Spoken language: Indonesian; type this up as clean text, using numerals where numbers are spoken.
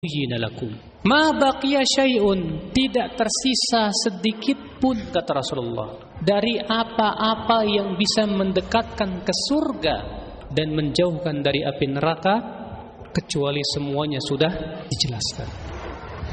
lakum. Ma baqiya syai'un, tidak tersisa sedikit pun kata Rasulullah dari apa-apa yang bisa mendekatkan ke surga dan menjauhkan dari api neraka kecuali semuanya sudah dijelaskan.